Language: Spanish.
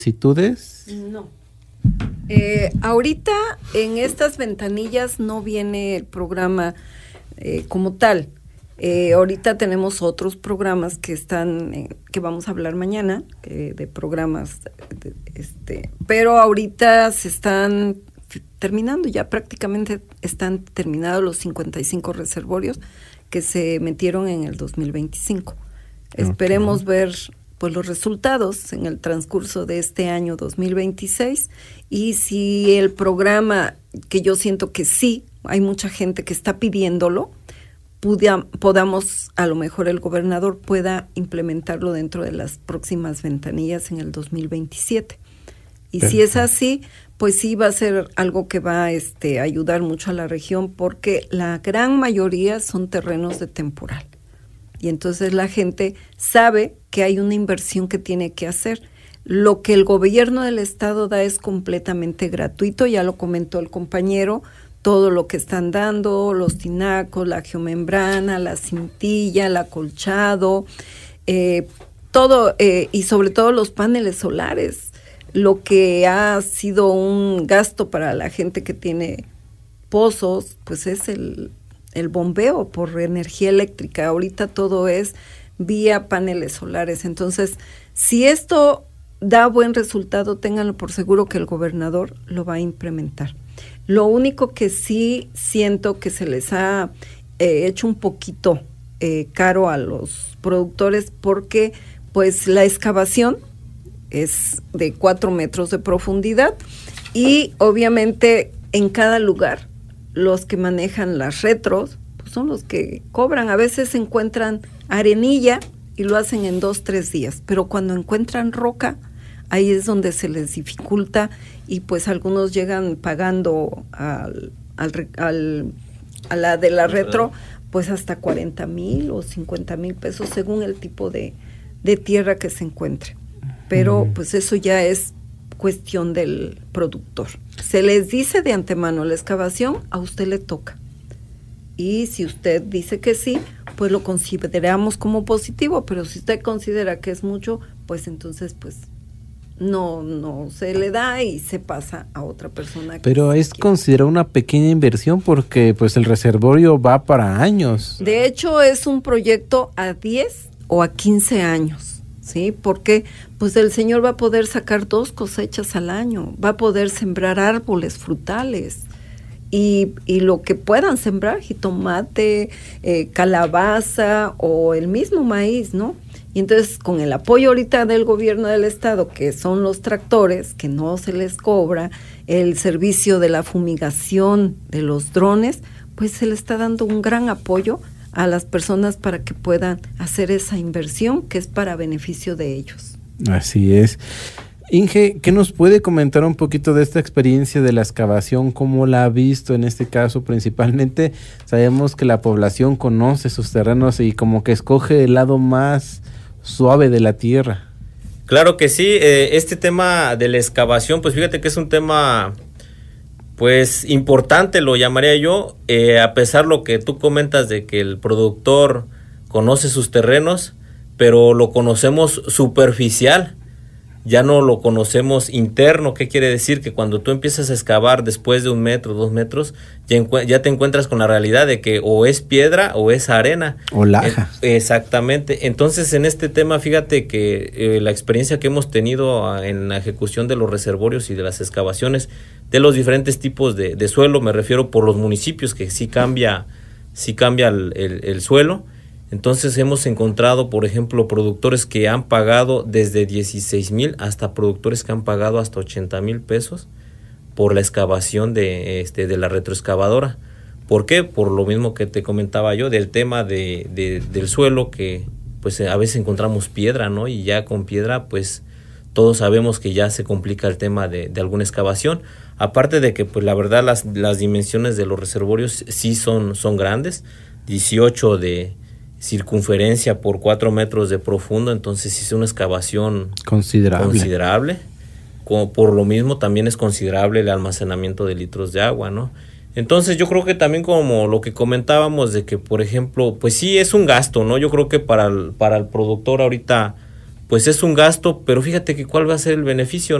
¿Solicitudes? No. Ahorita en estas ventanillas no viene el programa como tal. Ahorita tenemos otros programas que están, que vamos a hablar mañana, de programas, pero ahorita se están terminando, ya prácticamente están terminados los 55 reservorios que se metieron en el 2025. Okay. Esperemos ver pues los resultados en el transcurso de este año 2026, y si el programa, que yo siento que sí, hay mucha gente que está pidiéndolo, podamos, a lo mejor el gobernador pueda implementarlo dentro de las próximas ventanillas en el 2027. Y perfecto. Si es así, pues sí va a ser algo que va a ayudar mucho a la región, porque la gran mayoría son terrenos de temporal. Y entonces la gente sabe que hay una inversión que tiene que hacer. Lo que el gobierno del estado da es completamente gratuito, ya lo comentó el compañero, todo lo que están dando, los tinacos, la geomembrana, la cintilla, el acolchado, todo, y sobre todo los paneles solares. Lo que ha sido un gasto para la gente que tiene pozos, pues es el bombeo por energía eléctrica. Ahorita todo es vía paneles solares. Entonces, si esto da buen resultado, ténganlo por seguro que el gobernador lo va a implementar. Lo único que sí siento que se les ha hecho un poquito caro a los productores, porque pues la excavación es de 4 metros de profundidad, y obviamente en cada lugar los que manejan las retros pues son los que cobran. A veces encuentran arenilla y lo hacen en 2-3 días, pero cuando encuentran roca, ahí es donde se les dificulta, y pues algunos llegan pagando a la de la retro pues hasta 40,000 o 50,000 pesos según el tipo de tierra que se encuentre. Pero pues eso ya es cuestión del productor. Se les dice de antemano, la excavación a usted le toca. Y si usted dice que sí, pues lo consideramos como positivo, pero si usted considera que es mucho, pues entonces pues no se le da y se pasa a otra persona. Pero es considerado una pequeña inversión, porque pues el reservorio va para años. De hecho es un proyecto a 10 o a 15 años, ¿sí? Porque pues el señor va a poder sacar 2 cosechas al año, va a poder sembrar árboles frutales y lo que puedan sembrar, jitomate, calabaza o el mismo maíz, ¿no? Y entonces con el apoyo ahorita del gobierno del estado, que son los tractores, que no se les cobra, el servicio de la fumigación de los drones, pues se le está dando un gran apoyo a las personas para que puedan hacer esa inversión que es para beneficio de ellos. Así es. Inge, ¿qué nos puede comentar un poquito de esta experiencia de la excavación? ¿Cómo la ha visto en este caso? Principalmente sabemos que la población conoce sus terrenos y como que escoge el lado más suave de la tierra. Claro que sí, este tema de la excavación, pues fíjate que es un tema pues importante, lo llamaría yo, a pesar lo que tú comentas de que el productor conoce sus terrenos, pero lo conocemos superficial, ya no lo conocemos interno. ¿Qué quiere decir? Que cuando tú empiezas a excavar después de 1 metro, 2 metros, ya te encuentras con la realidad de que o es piedra o es arena. O laja. Exactamente. Entonces, en este tema, fíjate que la experiencia que hemos tenido en la ejecución de los reservorios y de las excavaciones, de los diferentes tipos de suelo, me refiero por los municipios, que sí cambia el suelo. Entonces hemos encontrado, por ejemplo, productores que han pagado desde 16,000 hasta productores que han pagado hasta 80,000 pesos por la excavación de la retroexcavadora. ¿Por qué? Por lo mismo que te comentaba yo, del tema del suelo, que pues a veces encontramos piedra, ¿no? Y ya con piedra, pues todos sabemos que ya se complica el tema de alguna excavación. Aparte de que, pues la verdad, las dimensiones de los reservorios sí son grandes, 18 de circunferencia por 4 metros de profundo, entonces es una excavación considerable. Por lo mismo también es considerable el almacenamiento de litros de agua, ¿no? Entonces yo creo que también, como lo que comentábamos de que, por ejemplo, pues sí es un gasto, ¿no? Yo creo que para el productor ahorita pues es un gasto, pero fíjate que cuál va a ser el beneficio,